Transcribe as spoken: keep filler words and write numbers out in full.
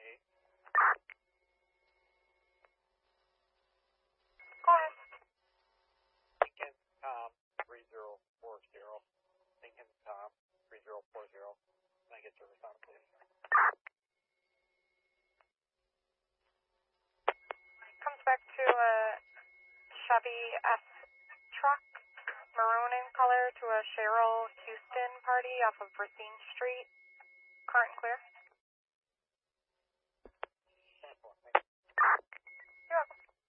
eight. Go ahead. Lincoln Tom three zero four zero. Lincoln Tom three zero four zero. Can I get service on, please? Comes back to a Chevy S truck, maroon in color, to a Cheryl Houston party off of Racine Street. Current clear.